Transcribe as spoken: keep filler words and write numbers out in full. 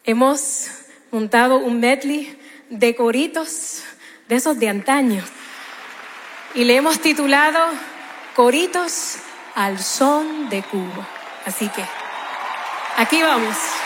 hemos montado un medley de coritos, de esos de antaño, y le hemos titulado Coritos al Son de Cuba. Así que aquí vamos.